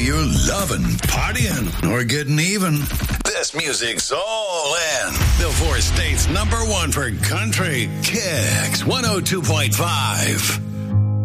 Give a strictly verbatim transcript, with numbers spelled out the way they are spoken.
you're loving, partying, or getting even, this music's all in. The four states number one for country, Kicks one oh two point five.